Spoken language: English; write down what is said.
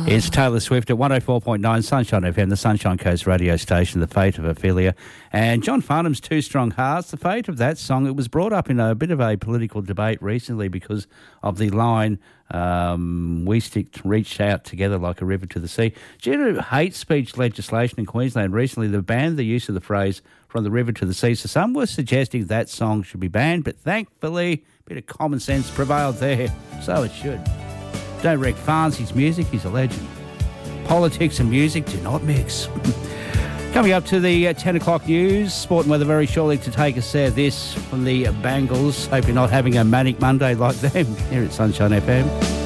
It's Taylor Swift at 104.9 Sunshine FM, the Sunshine Coast radio station, The Fate of Ophelia. And John Farnham's Two Strong Hearts, the fate of that song, it was brought up in a bit of a political debate recently because of the line, we reached out together like a river to the sea. Due to hate speech legislation in Queensland recently, they banned the use of the phrase from the river to the sea. So some were suggesting that song should be banned, but thankfully, a bit of common sense prevailed there. So it should. Don't wreck Farnsey's music, he's a legend. Politics and music do not mix. Coming up to the 10 o'clock news, sport and weather very shortly to take us there. This from the Bangles. Hope you're not having a manic Monday like them here at Sunshine FM.